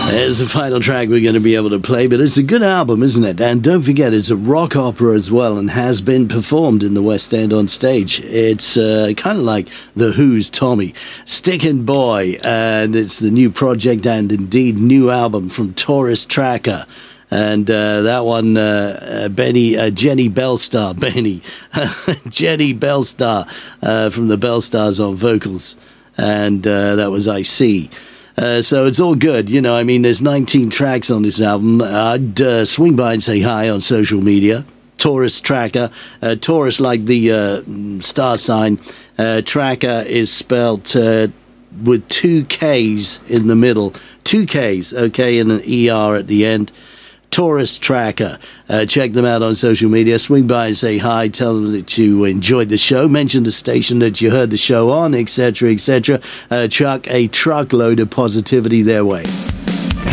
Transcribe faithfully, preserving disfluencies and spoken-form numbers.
There's the final track we're going to be able to play, but it's a good album, isn't it? And don't forget, it's a rock opera as well and has been performed in the West End on stage. It's uh, kind of like The Who's Tommy, Stickin' Boy, and it's the new project and indeed new album from Taurus Tracker. And uh, that one, uh, uh, Benny, uh, Jenny Bellstar, Benny, Jenny Bellstar uh, from the Bellstars on vocals. And uh, that was I See. Uh, so it's all good, you know. I mean, there's nineteen tracks on this album. I'd uh, swing by and say hi on social media. Taurus Tracker. Uh, Taurus like the uh, star sign. Uh, tracker is spelled uh, with two K's in the middle. Two K's, okay, and an E R at the end. Taurus Tracker. Uh, check them out on social media. Swing by and say hi. Tell them that you enjoyed the show. Mention the station that you heard the show on, et cetera, et cetera. Uh, chuck a truckload of positivity their way.